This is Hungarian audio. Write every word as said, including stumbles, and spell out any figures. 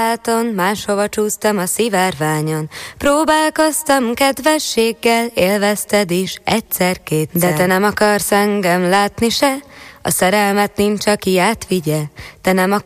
láton, máshova csúsztam a szivárványon. Próbálkoztam kedvességgel, élvezted is egyszer-kétszer. De te nem akarsz engem látni se, a szerelmet nincs, aki átvigye. Te nem akarsz